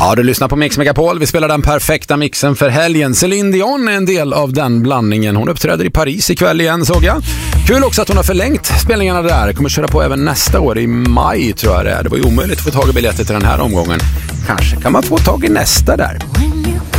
Ja, du lyssnar på Mix Megapol. Vi spelar den perfekta mixen för helgen. Céline Dion är en del av den blandningen. Hon uppträder i Paris ikväll igen, såg jag. Kul också att hon har förlängt spelningarna där. Kommer köra på även nästa år i maj, tror jag det är. Det var ju omöjligt att få tag i biljetter till den här omgången. Kanske kan man få tag i nästa där.